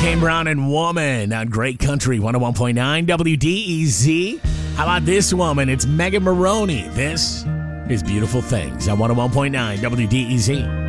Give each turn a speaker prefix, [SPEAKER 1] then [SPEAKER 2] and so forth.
[SPEAKER 1] Kane Brown and Woman on Great Country 101.9 WDEZ. How about this woman? It's Megan Maroney. This is Beautiful Things on 101.9 WDEZ.